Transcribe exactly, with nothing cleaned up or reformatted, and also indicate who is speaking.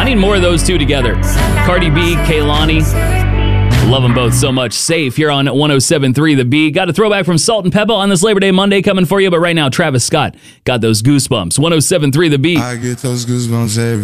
Speaker 1: need more of those two together. Cardi B, Kehlani. Love them both so much. Safe here on one oh seven point three The B. Got a throwback from Salt and Peppa on this Labor Day Monday coming for you. But right now, Travis Scott got those goosebumps. one oh seven point three The B.
Speaker 2: I get those goosebumps every